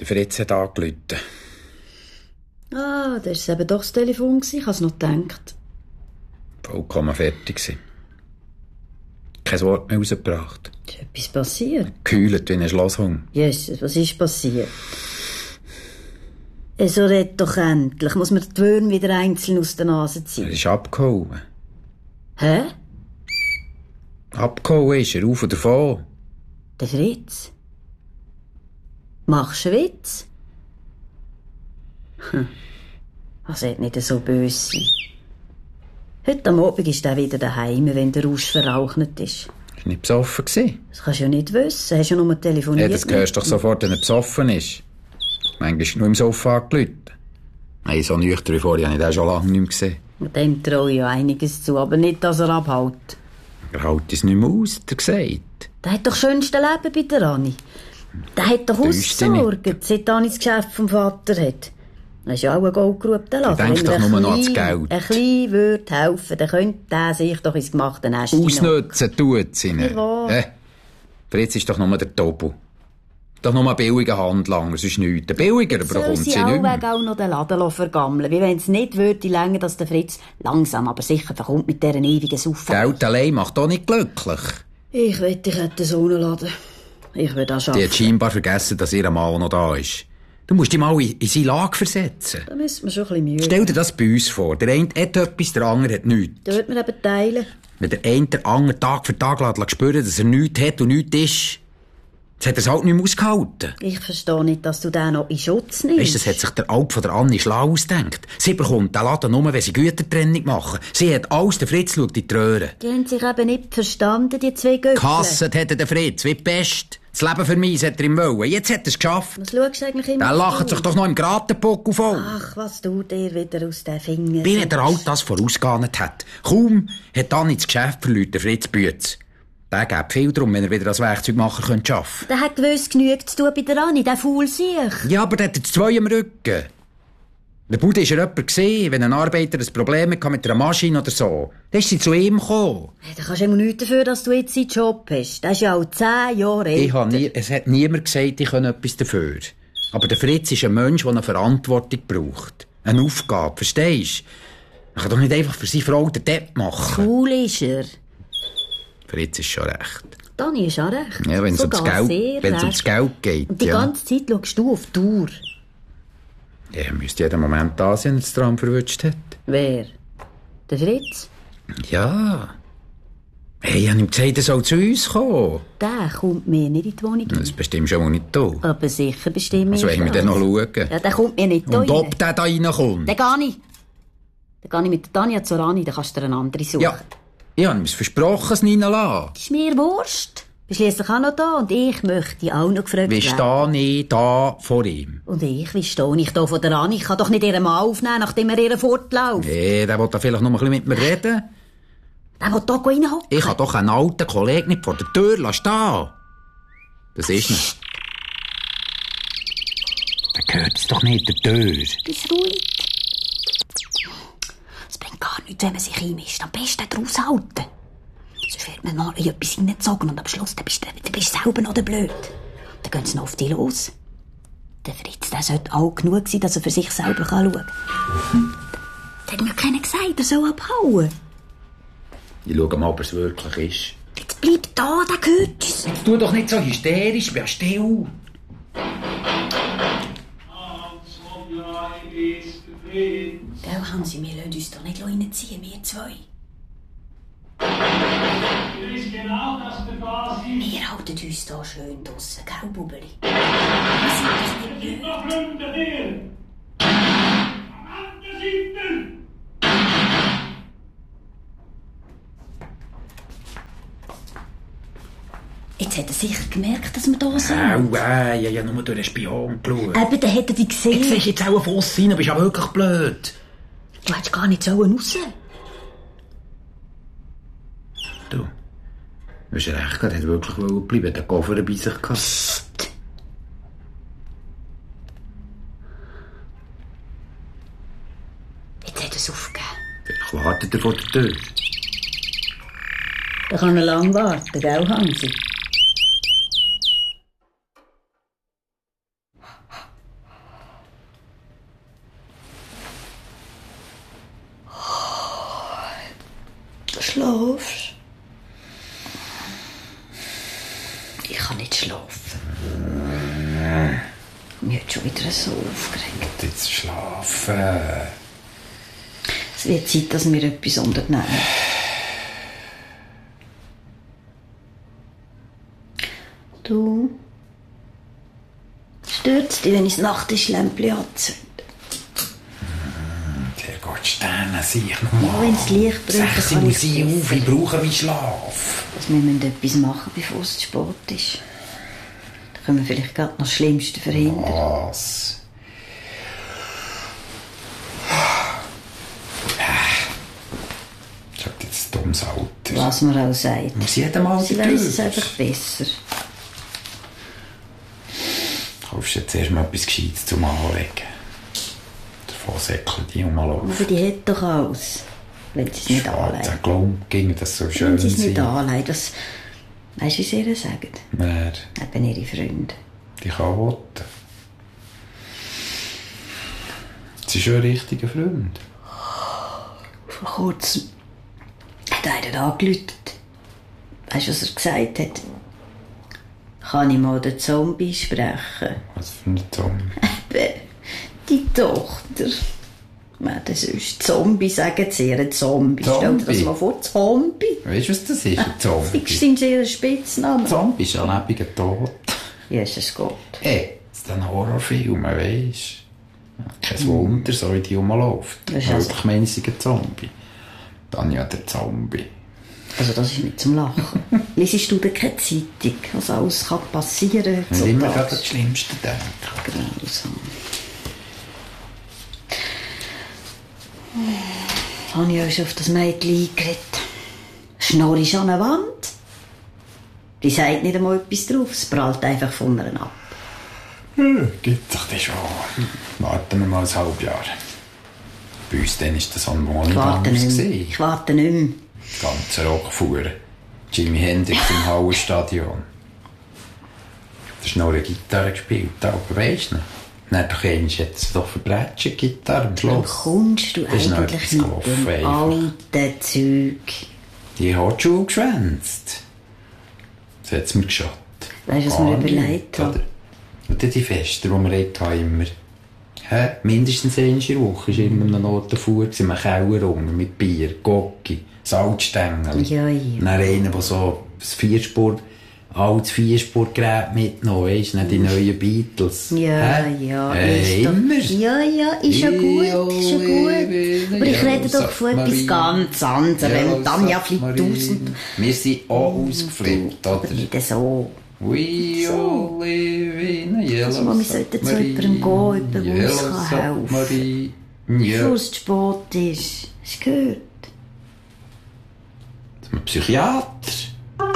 Fritz hat angerufen. Ah, das war eben doch das Telefon. Ich habe es noch gedacht. Vollkommen fertig gewesen. Kein Wort mehr rausgebracht. Ist etwas passiert? Gekühlt wie ein Schlosshund. Jesus, was ist passiert? So red doch endlich. Muss man die Würmer wieder einzeln aus der Nase ziehen? Er ist abgehauen. Hä? Abgehauen ist er, auf und davon. Der Fritz? Machst du einen Witz? Das sollte nicht so böse sein. Heute am Abend ist er wieder daheim, wenn der Rausch verrauchnet ist. Er war nicht besoffen gewesen. Das kannst du ja nicht wissen. Hast du ja nur telefoniert. Ja, das hörst du doch sofort, wenn er besoffen ist. Manchmal nur im Sofa angerufen. Nein, so nüchtern wie vorher habe ich den schon lange nicht mehr gesehen. Dem traue ich ja einiges zu, aber nicht, dass er abhaut. Er hält es nicht mehr aus, hat er gesagt. Der hat doch das schönste Leben bei der Anni. Der hat doch ausgesorgt, seit Anni das Geschäft vom Vater hat. Er ist ja auch ein goldgerubter Laden. Du denkst doch nur noch ans Geld. Ein bisschen würde helfen, dann könnte der sich doch ins gemachte Nest ausnutzen tut sie nicht. Fritz ist doch nur der Tobu. Doch nur ein billiger Handlanger, sonst nichts. Der billiger bekommt sie nicht mehr. Soll sie auch noch den Laden vergammeln, wie wenn es nicht würde länger, dass der Fritz langsam, aber sicher verkommt mit dieser ewigen Saufen. Geld allein macht doch nicht glücklich. Ich wette, ich hätte so einen Laden. Ich würde auch schaffen. Die hat scheinbar vergessen, dass ihr Mann noch da ist. Du musst dich mal in seine Lage versetzen. Da müssen wir schon ein bisschen Mühe. Stell dir das bei uns vor. Der eine hat etwas, der andere hat nichts. Da wird man eben teilen. Wenn der eine den anderen Tag für Tag lässt spüren, dass er nichts hat und nichts ist, jetzt hat er es halt nicht mehr ausgehalten. Ich verstehe nicht, dass du den noch in Schutz nimmst. Weisst, das hat sich der Alp von der Anni schlau ausgedacht. Sie bekommt den Laden nur, wenn sie Gütertrennung machen. Sie hat alles, der Fritz schaut in die Röhre. Die haben sich eben nicht verstanden, die zwei Göppel. Gehasst hätte der Fritz, wie die Pest. Das Leben für mich hat er ihm wollen. Jetzt hat er es geschafft. Was schaust du eigentlich immer? Der lacht sich doch noch im Gratenpuckel voll. Ach, was tut er wieder aus den Fingern? Wie der all das vorausgeahnt hat. Kaum hat Anni das Geschäft verloren, der Fritz Bütz. Der gibt viel drum, wenn er wieder als Werkzeugmacher arbeiten könnte. Der hat gewiss genug zu tun bei der Anni, der Faul sich. Ja, aber der hat jetzt zwei am Rücken. Der Bude war jemand gewesen, wenn ein Arbeiter ein Problem hatte mit einer Maschine oder so. Dann ist sie zu ihm gekommen. Da kannst du immer nichts dafür, dass du jetzt seinen Job hast. Der ist ja auch 10 Jahre älter. Es hat niemand gesagt, ich könne etwas dafür. Aber der Fritz ist ein Mensch, der eine Verantwortung braucht. Eine Aufgabe, verstehst du? Er kann doch nicht einfach für seine Frau den Depp machen. Cool ist er. Fritz ist schon recht. Dani ist auch recht. Ja, wenn es ums Geld geht. Und die ganze Zeit schaust du auf die Uhr. Ja, er müsste jeden Moment da sein, wenn er das Tram verwünscht hat. Wer? Der Fritz? Ja. Hey, ich habe ihm gesagt, er soll zu uns kommen. Der kommt mir nicht in die Wohnung. Das bestimmt schon mal nicht da. Aber sicher bestimmt Also wollen wir dann noch schauen? Ja, der kommt mir nicht da. Und ob der da reinkommt? Den gehe ich. Dann gehe ich mit der Tanja zur Rani, dann kannst du dir eine andere suchen. Ja, ich habe ihm versprochen, es reinzulassen. Das ist mir Wurst. Du bist schliesslich auch noch da und ich möchte auch noch gefragt werden. Wie stehe ich da vor ihm? Und wie stehe ich da vor der Rani? Ich kann doch nicht ihren Mann aufnehmen, nachdem er ihr fortläuft. Nee, der will da vielleicht noch ein bisschen mit mir reden. Der will da reinhocken. Ich kann doch einen alten Kollegen nicht vor der Tür stehen. Das ist nicht. Der gehört es doch nicht, der Tür. Bist ruhig. Es bringt gar nichts, wenn man sich einmischt. Am besten draus halten. Sonst wird man mal in etwas hineingezogen und am Schluss dann bist du selber noch der Blöd. Dann gehen sie noch auf dich los. Der Fritz, der sollte alt genug sein, dass er für sich selber schauen kann. Das hat mir keiner gesagt, er soll abhauen. Ich schaue mal, ob es wirklich ist. Jetzt bleib da, der gehört uns. Jetzt tu doch nicht so hysterisch, bleib still. Gell, Hansi, wir lassen uns doch nicht reinziehen, wir zwei. Wir halten uns da schön draussen, gell, Bubeli? Wir sind doch nicht blöd. Jetzt hat er sicher gemerkt, dass wir da sind. Ich habe nur durch den Spion geschaut. Eben, dann hat er dich gesehen. Jetzt siehst du jetzt auch einen Fuss rein, bist ja wirklich blöd. Du hättest gar nicht raus. Du hast recht, er hat wirklich bleiben, der Koffer bei sich gehabt. Psst. Jetzt hat er es aufgegeben. Vielleicht wartet er vor der Tür. Da kann er lang warten, gell, Hansi? schlafst. Ich kann nicht schlafen. Mich hat schon wieder so aufgeregt. Jetzt schlafen. Es wird Zeit, dass wir etwas unternehmen. Du, stört es dich, wenn ich das Nachttischlämpchen anzünde? Der Gott, Sterne, sehe ich nochmal. Ja, wenn das Licht brennt, 6 dann kann muss ich ich auf, ich brauche meinen Schlaf. Also wir müssen etwas machen, bevor es zu spät ist. Da können wir vielleicht gerade noch das Schlimmste verhindern. Was? Ich hab jetzt ein dummes Alter. Was man auch sagt. Muss jedem Mal Sie weiss es einfach besser. Kaufst du jetzt erst mal etwas Gescheites zum Anlegen. Davon säckeln die rumlaufen. Aber die hat doch alles, wenn sie es nicht anlegt. Ich glaube, ging das so schön Wenn sie es nicht sein. anlegt, weißt du, wie sie ihr sagen? Wer? Eben ihre Freunde. Die Chaoten. Sie ist schon ein richtiger Freund. Vor kurzem hat einer angerufen. Weißt du, was er gesagt hat? Kann ich mal den Zombie sprechen? Was für ein Zombie? Eben, die Tochter. Wenn sonst Zombie sagen sie, ein Zombie. Stell dir das mal vor, Zombie. Weißt du, was das ist? Ein Zombie. Das ist ihr Spitzname. Zombie ist ein lebendiger Tod. Jesus Gott. Ey, das ist ein Horrorfilm, weisst du? Kein Wunder, so wie die rumläuft. Das ist also- Ich meine, sie ist ein Zombie. Dann ja der Zombie. Also das ist nicht zum Lachen. Liesest du denn keine Zeitung, was alles kann passieren Und kann? immer gerade das Schlimmste denken. Grausam. Habe ich euch auf das Mädchen eingeredet? Schnorr ist an der Wand. Die sagt nicht einmal etwas drauf, es prallt einfach von ihr ab. Gibt doch das schon. Warten wir mal ein halbes Jahr. Bei uns dann ist das Harmonie Ich warte anders nicht mehr. gewesen. Ich warte nicht mehr. Das ganze Rockfuhren. Jimi Hendrix im Hallenstadion. Da ist noch eine Gitarre gespielt, aber weisst du noch? Dann doch einmal jetzt doch verbrechen, Gitarre am Warum Schluss. kommst du Das ist noch eigentlich etwas mit gelaufen, dem einfach. alten Zeug? Die hat die Schule geschwänzt. Das hat es mir geschaut. Weißt du, was mir überlegt habe? Und dann die Feste, die wir hatten, immer. Mindestens einmal in der Woche war immer noch Notenfuhr, im Keller rum, mit Bier, Gocki, Salzstängel. Ja, ja. Und dann einer, der so ein altes Vierspurgerät mitgenommen, weisst du, nicht die neuen Beatles. Ja, ja. Ist doch- Immer. Ja, ja, ist ja gut, ist ja gut. Aber ich rede doch von etwas ganz anderem. Und dann ja vielleicht 1000. Wir sind auch ausgeflippt, oder? Aber nicht so. We all live in a yellow Also, wir sollten zu jemandem gehen, der uns helfen kann. Bevor es zu spät ist. Hast du gehört? Ein Psychiater.